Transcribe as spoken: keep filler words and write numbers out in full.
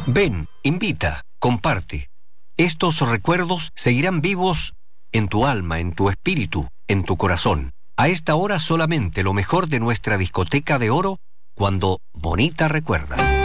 Ven, invita, comparte. Estos recuerdos seguirán vivos en tu alma, en tu espíritu, en tu corazón. A esta hora solamente lo mejor de nuestra discoteca de oro cuando Bonita recuerda.